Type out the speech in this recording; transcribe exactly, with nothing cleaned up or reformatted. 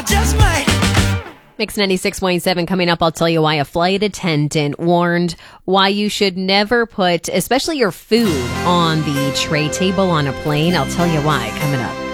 just might. Mix ninety-six point seven coming up. I'll tell you why a flight attendant warned why you should never put, especially your food, on the tray table on a plane. I'll tell you why coming up.